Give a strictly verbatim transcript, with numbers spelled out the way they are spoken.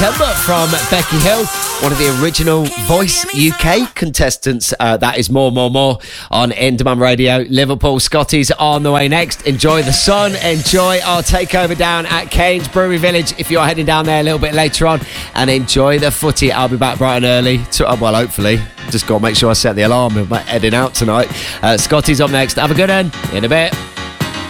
From Becky Hill, one of the original Voice U K contestants. Uh, that is More, More, More on In Demand Radio. Liverpool Scotties on the way next. Enjoy the sun. Enjoy our takeover down at Cairns Brewery Village if you're heading down there a little bit later on. And enjoy the footy. I'll be back bright and early. To, uh, well, hopefully. Just got to make sure I set the alarm. I'm heading out tonight. Uh, Scotties up next. Have a good one. In a bit.